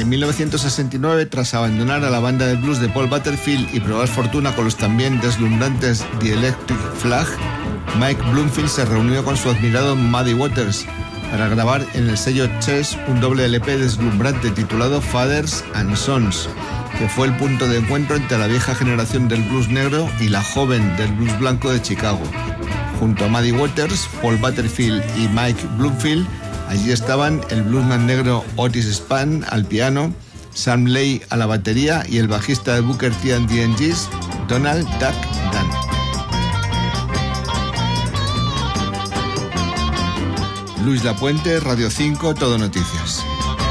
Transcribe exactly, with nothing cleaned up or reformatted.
En mil novecientos sesenta y nueve, tras abandonar a la banda de blues de Paul Butterfield y probar fortuna con los también deslumbrantes The Electric Flag, Mike Bloomfield se reunió con su admirado Muddy Waters para grabar en el sello Chess un doble L P deslumbrante titulado Fathers and Sons, que fue el punto de encuentro entre la vieja generación del blues negro y la joven del blues blanco de Chicago. Junto a Muddy Waters, Paul Butterfield y Mike Bloomfield, allí estaban el bluesman negro Otis Spann al piano, Sam Lay a la batería y el bajista de Booker T and the M Gs, Donald Duck Dunn. Luis Lapuente, Radio cinco, Todo Noticias.